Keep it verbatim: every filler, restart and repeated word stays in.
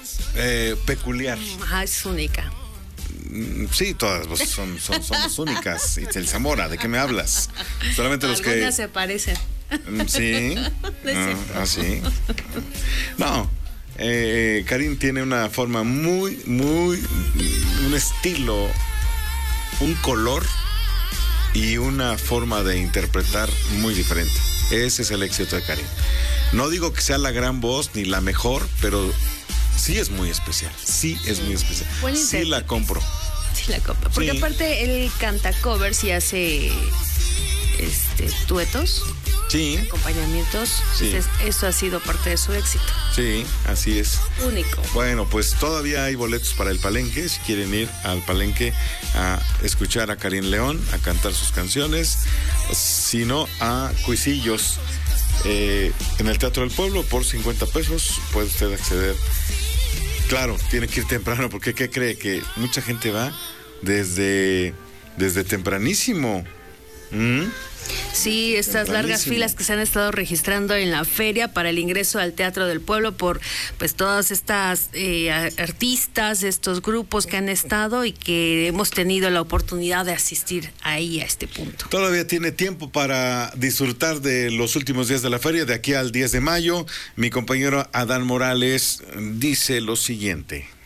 eh, peculiar. Ajá, es única. Sí, todas pues, son, son, somos únicas. Itzel Zamora, ¿de qué me hablas? Solamente los que... Algunas se parecen. Sí. Ah, sí. No, eh, Karin tiene una forma muy, muy, un estilo, un color y una forma de interpretar muy diferente. Ese es el éxito de Karin. No digo que sea la gran voz ni la mejor, pero sí es muy especial. Sí es muy especial. Buen Sí intérprete. la compro. Sí la compro. Porque Sí. aparte él canta covers y hace este duetos, Sí, acompañamientos. Sí. Entonces, eso ha sido parte de su éxito. sí, así es. Único. Bueno, pues todavía hay boletos para el Palenque, si quieren ir al Palenque a escuchar a Karin León, a cantar sus canciones, si no, a Cuisillos eh, en el Teatro del Pueblo por cincuenta pesos puede usted acceder. Claro, tiene que ir temprano, porque ¿qué cree? Que mucha gente va desde, desde tempranísimo. ¿Mm? Sí, estas largas Tempranísimo. filas que se han estado registrando en la feria para el ingreso al Teatro del Pueblo por pues todas estas eh, artistas, estos grupos que han estado y que hemos tenido la oportunidad de asistir ahí a este punto. Todavía tiene tiempo para disfrutar de los últimos días de la feria, de aquí al diez de mayo. Mi compañero Adán Morales dice lo siguiente.